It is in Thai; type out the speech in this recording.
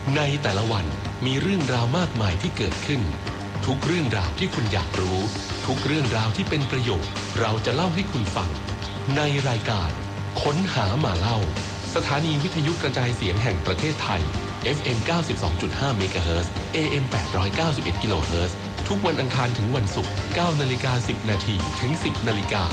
ในแต่ละวันมีเรื่องราวมากมายที่เกิดขึ้นทุกเรื่องราวที่คุณอยากรู้ทุกเรื่องราวที่เป็นประโยชน์เราจะเล่าให้คุณฟังในรายการค้นหามาเล่าสถานีวิทยุกระจายเสียงแห่งประเทศไทย FM 92.5 เมกะเฮิรตซ์ AM 891 กิโลเฮิรตซ์ทุกวันอังคารถึงวันศุกร์ 9:10 น. ถึง 10 น.